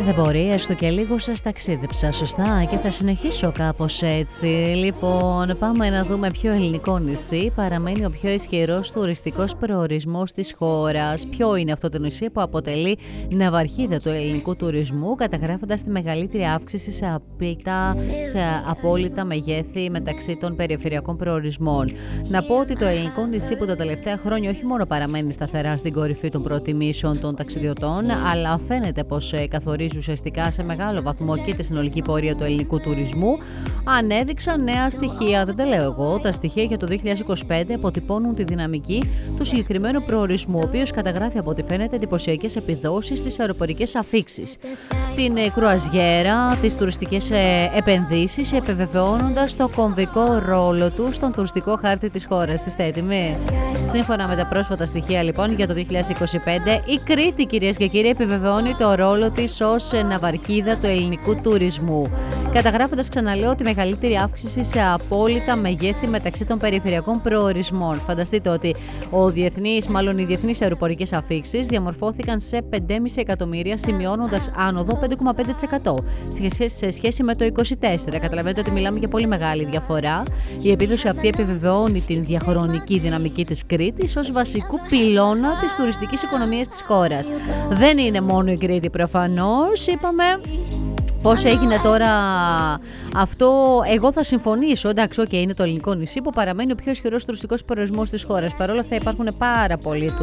Δεν μπορεί, έστω και λίγο σας ταξίδεψα σωστά και θα συνεχίσω κάπως έτσι. Λοιπόν, πάμε να δούμε ποιο ελληνικό νησί παραμένει ο πιο ισχυρός τουριστικός προορισμός της χώρας. Ποιο είναι αυτό το νησί που αποτελεί ναυαρχίδα του ελληνικού τουρισμού, καταγράφοντας τη μεγαλύτερη αύξηση σε απόλυτα μεγέθη μεταξύ των περιφερειακών προορισμών. Να πω ότι το ελληνικό νησί που τα τελευταία χρόνια όχι μόνο παραμένει σταθερά στην κορυφή των προτιμήσεων των ταξιδιωτών, αλλά φαίνεται πως καθορίζει ουσιαστικά σε μεγάλο βαθμό και τη συνολική πορεία του ελληνικού τουρισμού, ανέδειξαν νέα στοιχεία. Δεν τα λέω εγώ. Τα στοιχεία για το 2025 αποτυπώνουν τη δυναμική του συγκεκριμένου προορισμού, ο οποίος καταγράφει από ό,τι φαίνεται εντυπωσιακές επιδόσεις στις αεροπορικές αφίξεις, την κρουαζιέρα, τις τουριστικές επενδύσεις, επιβεβαιώνοντας το κομβικό ρόλο του στον τουριστικό χάρτη της χώρας. Είστε έτοιμοι? Σύμφωνα με τα πρόσφατα στοιχεία λοιπόν για το 2025, η Κρήτη, κυρίες και κύριοι, επιβεβαιώνει το ρόλο της ως ναυαρχίδα του ελληνικού τουρισμού, καταγράφοντας, ξαναλέω, τη μεγαλύτερη αύξηση σε απόλυτα μεγέθη μεταξύ των περιφερειακών προορισμών. Φανταστείτε ότι οι διεθνείς αεροπορικές αφίξεις διαμορφώθηκαν σε 5,5 εκατομμύρια, σημειώνοντας άνοδο 5,5% σε σχέση με το 2024. Καταλαβαίνετε ότι μιλάμε για πολύ μεγάλη διαφορά. Η επίδοση αυτή επιβεβαιώνει την διαχρονική δυναμική της Κρήτης ως βασικού πυλώνα της τουριστικής οικονομίας της χώρας. Δεν είναι μόνο η Κρήτη προφανώς, είπαμε. Πώς έγινε τώρα αυτό, εγώ θα συμφωνήσω. Εντάξει, είναι το ελληνικό νησί που παραμένει ο πιο ισχυρός τουριστικός προορισμός της χώρας. Παρόλο αυτά υπάρχουν πάρα πολλοί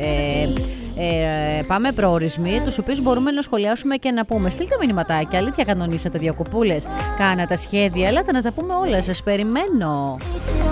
προορισμοί, τους οποίους μπορούμε να σχολιάσουμε και να πούμε. Στείλτε μηνυματάκια, αλήθεια κανονίσατε διακοπούλες, κάνατε σχέδια, ελάτε να τα πούμε όλα, σας περιμένω.